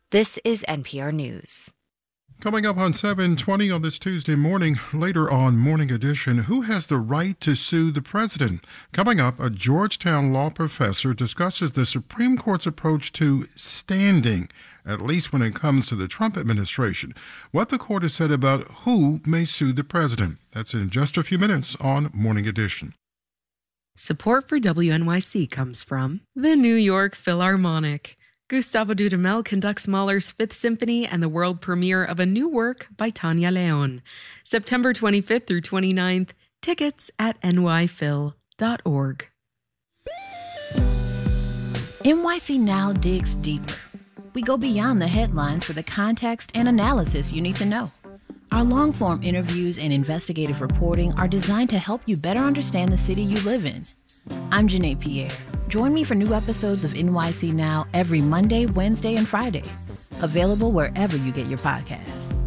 This is NPR News. Coming up on 7:20 on this Tuesday morning, later on Morning Edition, who has the right to sue the president? Coming up, a Georgetown law professor discusses the Supreme Court's approach to standing, at least when it comes to the Trump administration. What the court has said about who may sue the president. That's in just a few minutes on Morning Edition. Support for WNYC comes from the New York Philharmonic. Gustavo Dudamel conducts Mahler's Fifth Symphony and the world premiere of a new work by Tanya Leon. September 25th through 29th. Tickets at nyphil.org. NYC Now digs deeper. We go beyond the headlines for the context and analysis you need to know. Our long-form interviews and investigative reporting are designed to help you better understand the city you live in. I'm Janae Pierre. Join me for new episodes of NYC Now every Monday, Wednesday, and Friday. Available wherever you get your podcasts.